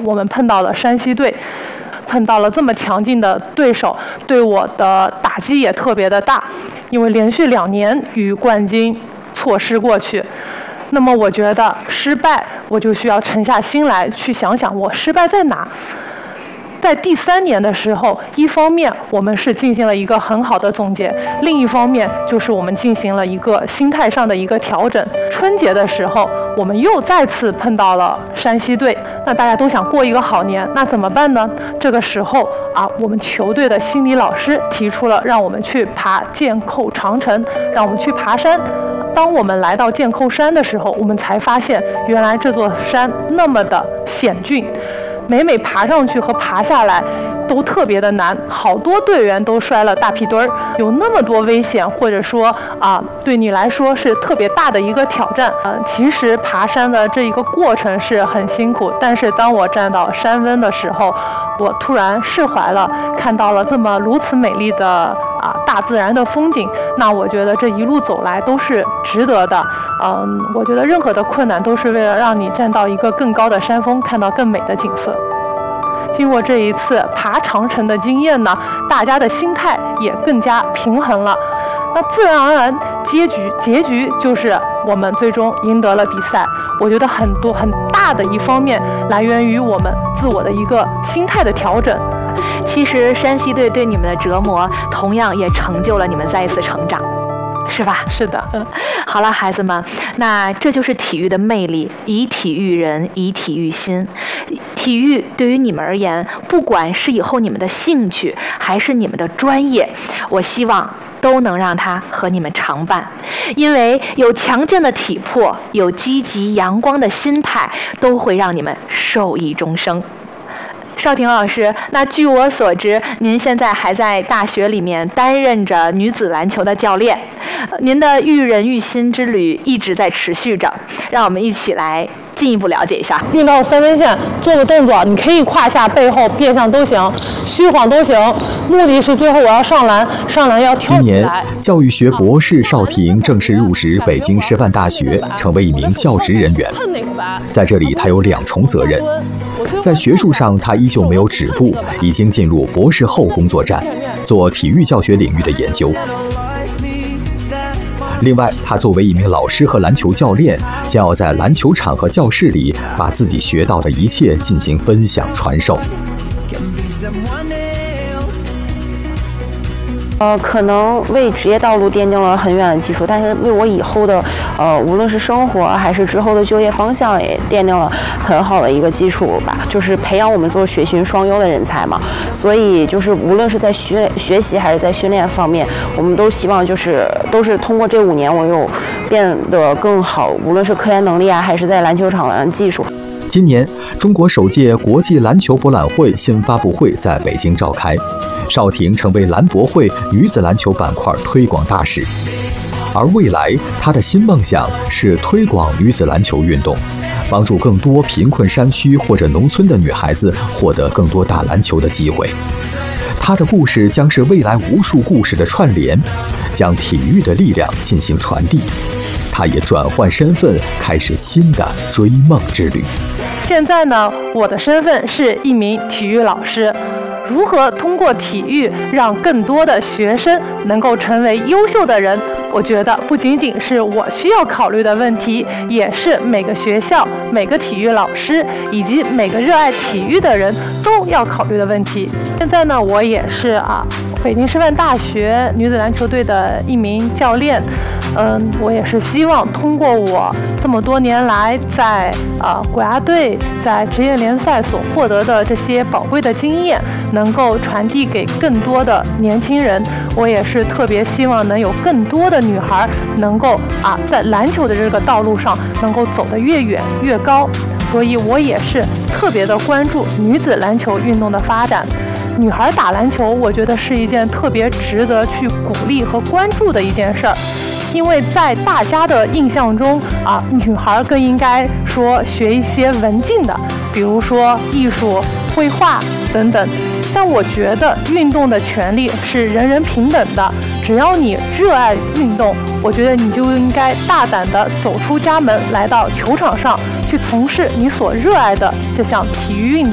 我们碰到了山西队，碰到了这么强劲的对手，对我的打击也特别的大，因为连续2年与冠军错失过去。那么我觉得失败，我就需要沉下心来去想想我失败在哪。在第3年的时候，一方面我们是进行了一个很好的总结，另一方面就是我们进行了一个心态上的一个调整。春节的时候，我们又再次碰到了山西队，那大家都想过一个好年，那怎么办呢？这个时候我们球队的心理老师提出了让我们去爬剑扣长城，让我们去爬山。当我们来到剑扣山的时候，我们才发现原来这座山那么的险峻，每爬上去和爬下来都特别的难，好多队员都摔了大屁墩儿，有那么多危险，或者说对你来说是特别大的一个挑战。其实爬山的这一个过程是很辛苦，但是当我站到山峰的时候，我突然释怀了，看到了这么如此美丽的大自然的风景，那我觉得这一路走来都是值得的。我觉得任何的困难都是为了让你站到一个更高的山峰，看到更美的景色。经过这一次爬长城的经验呢，大家的心态也更加平衡了。那自然而然，结局就是我们最终赢得了比赛。我觉得很大的一方面来源于我们自我的一个心态的调整。 其实山西队对你们的折磨，同样也成就了你们再一次成长，是吧？ 是的。 好了，孩子们，那这就是体育的魅力，以体育人，以体育心。体育对于你们而言，不管是以后你们的兴趣，还是你们的专业，我希望都能让它和你们常伴。因为有强健的体魄，有积极阳光的心态，都会让你们受益终生。邵婷老师，那据我所知，您现在还在大学里面担任着女子篮球的教练，您的育人育心之旅一直在持续着，让我们一起来进一步了解一下。 运到3分线做个动作，你可以胯下、背后、变向都行，虚晃都行，目的是最后我要上篮要跳起来。 今年，教育学博士邵婷正式入职北京师范大学，成为一名教职人员。在这里，他有2重责任。在学术上，他依旧没有止步，已经进入博士后工作站，做体育教学领域的研究。另外，他作为一名老师和篮球教练，将要在篮球场和教室里把自己学到的一切进行分享传授。 可能为职业道路奠定了很远的基础，但是为我以后的无论是生活还是之后的就业方向也奠定了很好的一个基础吧，就是培养我们做学训双优的人才嘛。所以就是无论是在学习还是在训练方面，我们都希望都是通过这5年我有变得更好，无论是科研能力还是在篮球场的技术。 今年，中国首届国际篮球博览会新发布会在北京召开，邵婷成为篮博会女子篮球板块推广大使。而未来，她的新梦想是推广女子篮球运动，帮助更多贫困山区或者农村的女孩子获得更多打篮球的机会。她的故事将是未来无数故事的串联，将体育的力量进行传递。她也转换身份，开始新的追梦之旅。 现在呢，我的身份是一名体育老师。如何通过体育让更多的学生能够成为优秀的人，我觉得不仅仅是我需要考虑的问题，也是每个学校、每个体育老师以及每个热爱体育的人都要考虑的问题。现在呢，我也是北京师范大学女子篮球队的一名教练。我也是希望通过我这么多年来在国家队、在职业联赛所获得的这些宝贵的经验，能够传递给更多的年轻人。我也是特别希望能有更多的女孩能够在篮球的这个道路上能够走得越远越高。所以我也是特别的关注女子篮球运动的发展。女孩打篮球，我觉得是一件特别值得去鼓励和关注的一件事儿。因为在大家的印象中女孩更应该说学一些文静的，比如说艺术、绘画等等。但我觉得运动的权利是人人平等的，只要你热爱运动，我觉得你就应该大胆地走出家门，来到球场上去从事你所热爱的这项体育运动。